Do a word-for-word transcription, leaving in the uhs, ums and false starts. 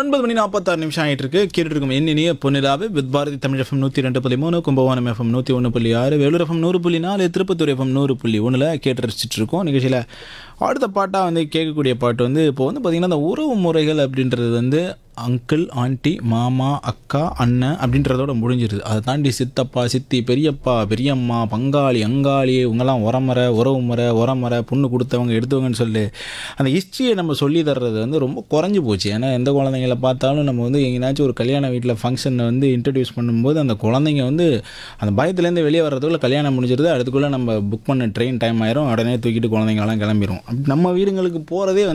ஒன்பது மணி நாற்பத்தாறு நிமிஷம் ஆகிட்டு இருக்கு. கேட்டுட்டு இருக்கும் என் இனிய பொன்னிலாவே வித் பாரதி தமிழ் எஃப்எம் நூற்றி ரெண்டு புள்ளி மூணு, கும்பகோணம் எஃப்எம் நூற்றி ஒன்று புள்ளி ஆறு, வேலூர் எஃப்எம் நூறு புள்ளி நாலு, திருப்பத்தூர் எஃப்எம் நூறு புள்ளி ஒன்றில் கேட்டு ரசிச்சுட்டு இருக்கோம். நிகழ்ச்சியில் அடுத்த பாட்டாக வந்து கேட்கக்கூடிய பாட்டு வந்து இப்போ வந்து பார்த்திங்கன்னா அந்த உறவு முறைகள் அப்படின்றது வந்து அங்கிள், ஆண்டி, மாமா, அக்கா, அண்ணன் அப்படின்றதோட முடிஞ்சிருது. அதை தாண்டி சித்தப்பா, சித்தி, பெரியப்பா, பெரியம்மா, பங்காளி, அங்காளி, இவங்கெல்லாம் உரமுறை, உறவு முறை, உரமுறை, பொண்ணு கொடுத்தவங்க எடுத்தவங்கன்னு சொல்லி அந்த ஹிஸ்ட்ரியை நம்ம சொல்லி தர்றது வந்து ரொம்ப குறைஞ்சி போச்சு. ஏன்னா எந்த குழந்தைங்கள பார்த்தாலும் நம்ம வந்து எங்கேனாச்சும் ஒரு கல்யாண வீட்டில் ஃபங்க்ஷனை வந்து இன்ட்ரடியூஸ் பண்ணும்போது அந்த குழந்தைங்க வந்து அந்த பயத்துலேருந்து வெளியே வர்றதுக்குள்ள கல்யாணம் முடிஞ்சிருது. அதுக்குள்ளே நம்ம புக் பண்ண ட்ரெயின் டைம் ஆயிரும், உடனே தூக்கிட்டு குழந்தைங்களாம் கிளம்பிடும். நம்ம வீடுங்களுக்கு போகிறதே